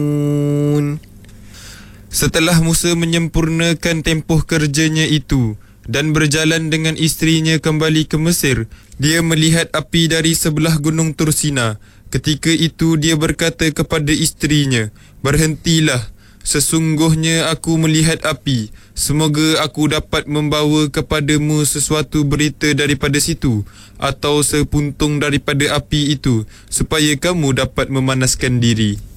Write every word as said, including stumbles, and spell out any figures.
Setelah Musa menyempurnakan tempoh kerjanya itu dan berjalan dengan isterinya kembali ke Mesir, dia melihat api dari sebelah gunung Tursina. Ketika itu dia berkata kepada isterinya, "Berhentilah, sesungguhnya aku melihat api. Semoga aku dapat membawa kepadamu sesuatu berita daripada situ, atau sepuntung daripada api itu, supaya kamu dapat memanaskan diri."